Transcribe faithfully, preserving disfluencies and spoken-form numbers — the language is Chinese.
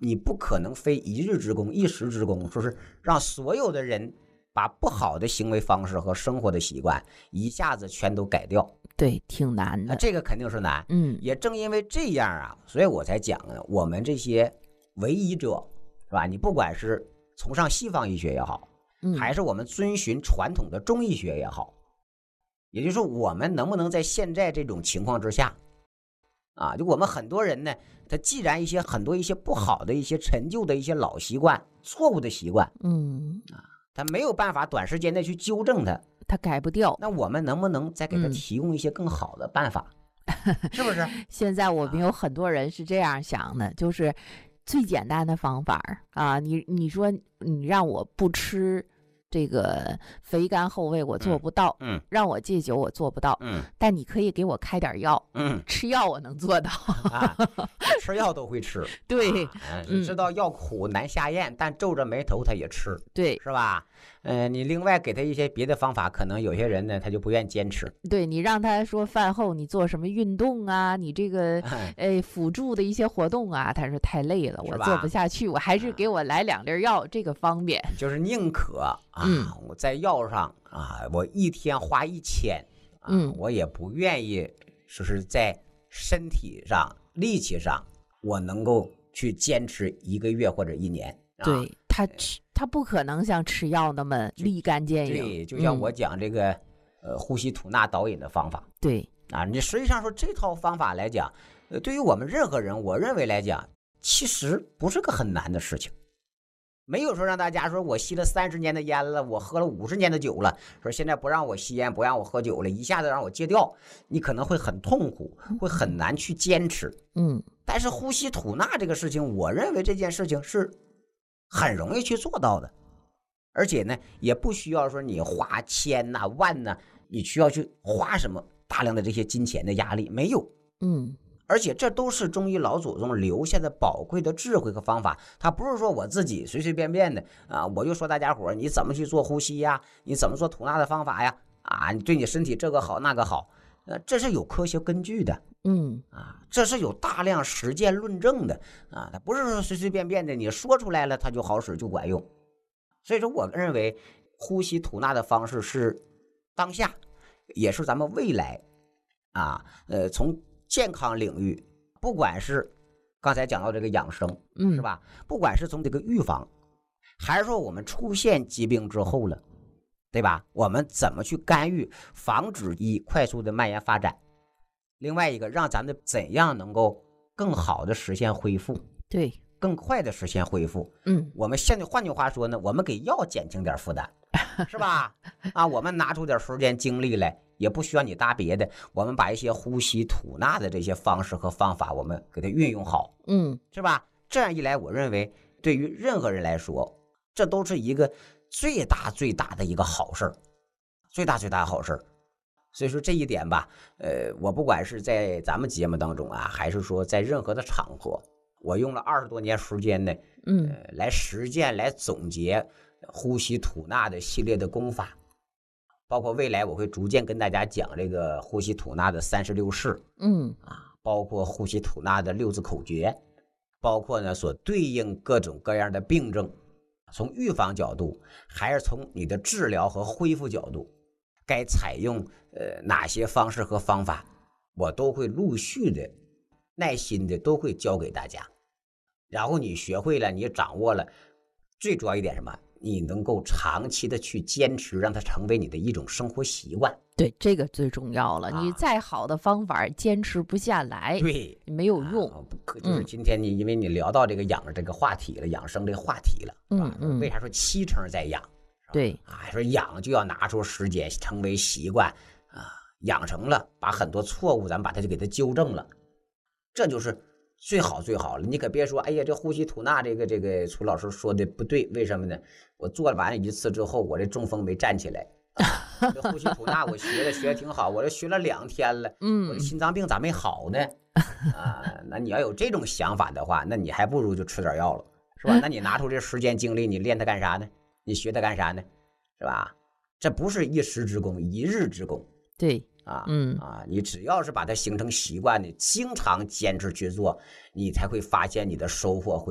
你不可能非一日之功一时之功，说是让所有的人把不好的行为方式和生活的习惯一下子全都改掉。 对，挺难的。 这个肯定是难。 嗯， 也正因为这样啊，所以我才讲呢，我们这些唯医者，是吧？你不管是崇尚西方医学也好， 嗯， 还是我们遵循传统的中医学也好，也就是说，我们能不能在现在这种情况之下，啊，就我们很多人呢，他既然一些很多一些不好的一些陈旧的一些老习惯、错误的习惯， 嗯啊，他没有办法短时间内去纠正它， 他改不掉。 那我们能不能再给他提供一些更好的办法？嗯、是不是？ 现在我们有很多人是这样想的，就是最简单的方法啊，你你说你让我不吃这个肥甘厚味，我做不到。 嗯，嗯让我戒酒，我做不到。 嗯， 但你可以给我开点药。 嗯， 吃药我能做到。 啊，吃药都会吃。 对， 啊嗯、知道药苦难下咽，但皱着眉头他也吃。 对， 是吧？嗯、呃，你另外给他一些别的方法，可能有些人呢他就不愿坚持。 对，你让他说饭后你做什么运动啊，你这个呃辅助的一些活动啊，他说太累了，我做不下去，我还是给我来两粒药，这个方便。 就是宁可啊， 嗯、 我在药上啊，我一天花一千，啊、嗯，我也不愿意说是在身体上、力气上，我能够去坚持一个月或者一年。啊、 对他吃，他不可能像吃药那么立竿见影。 对，就像我讲这个、嗯、呃呼吸吐纳导引的方法。 对啊，你实际上说这套方法来讲，呃，对于我们任何人，我认为来讲，其实不是个很难的事情。没有说让大家说我吸了三十年的烟了，我喝了五十年的酒了，说现在不让我吸烟，不让我喝酒了，一下子让我戒掉，你可能会很痛苦，会很难去坚持。 嗯， 但是呼吸吐纳这个事情，我认为这件事情是很容易去做到的，而且呢，也不需要说你花千呐、万呐，你需要去花什么大量的这些金钱的压力，没有。 嗯。 而且这都是中医老祖宗留下的宝贵的智慧和方法，他不是说我自己随随便便的啊，我就说大家伙你怎么去做呼吸呀，你怎么做吐纳的方法呀，啊，你对你身体这个好那个好，呃，这是有科学根据的， 嗯啊，这是有大量实践论证的啊，它不是说随随便便的你说出来了它就好使就管用。所以说我认为呼吸吐纳的方式是当下也是咱们未来啊，呃，从健康领域，不管是刚才讲到这个养生， 嗯， 是吧？不管是从这个预防，还是说我们出现疾病之后了，对吧？我们怎么去干预，防止一快速的蔓延发展？另外一个，让咱们怎样能够更好的实现恢复？ 对， 更快的实现恢复。 嗯， 我们现在换句话说呢，我们给药减轻点负担，是吧？啊，我们拿出点时间精力来。也不需要你搭别的，我们把一些呼吸吐纳的这些方式和方法，我们给它运用好， 嗯， 是吧？这样一来，我认为对于任何人来说，这都是一个最大最大的一个好事儿，最大最大的好事儿。所以说这一点吧，呃，我不管是在咱们节目当中啊，还是说在任何的场合，我用了二十多年时间呢， 嗯、 呃，来实践、来总结呼吸吐纳的系列的功法。包括未来我会逐渐跟大家讲这个呼吸吐纳的三十六式， 嗯啊，包括呼吸吐纳的六字口诀，包括呢所对应各种各样的病症，从预防角度还是从你的治疗和恢复角度，该采用呃哪些方式和方法，我都会陆续的、耐心的都会教给大家。然后你学会了，你掌握了，最主要一点什么？你能够长期的去坚持，让它成为你的一种生活习惯。 对，这个最重要了。 啊、 你再好的方法坚持不下来， 对， 没有用。 啊、就是今天你、嗯、因为你聊到这个养这个话题了，养生这个话题了， 嗯嗯， 为啥说七成在养？ 对啊，说养就要拿出时间，成为习惯啊，养成了，把很多错误咱们把它就给它纠正了，这就是最好最好了。你可别说，哎呀，这呼吸吐纳这个这个楚老师说的不对，为什么呢？我做完一次之后，我这中风没站起来。啊、这呼吸吐纳我学的学的挺好，我这学了两天了， 嗯， 我这心脏病咋没好呢？啊，那你要有这种想法的话，那你还不如就吃点药了，是吧？那你拿出这时间精力，你练它干啥呢？你学它干啥呢？是吧？这不是一时之功，一日之功。 对。 啊， 嗯啊，你只要是把它形成习惯，你经常坚持去做，你才会发现你的收获会